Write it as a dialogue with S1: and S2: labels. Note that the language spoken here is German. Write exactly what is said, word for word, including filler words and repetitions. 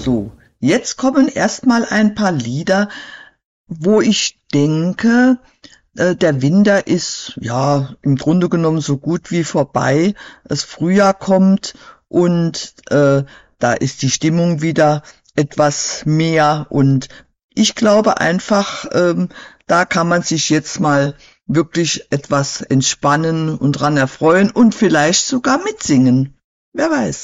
S1: So, jetzt kommen erstmal ein paar Lieder, wo ich denke, äh, der Winter ist ja im Grunde genommen so gut wie vorbei. Das Frühjahr kommt und äh, da ist die Stimmung wieder etwas mehr und ich glaube einfach, ähm, da kann man sich jetzt mal wirklich etwas entspannen und dran erfreuen und vielleicht sogar mitsingen. Wer weiß.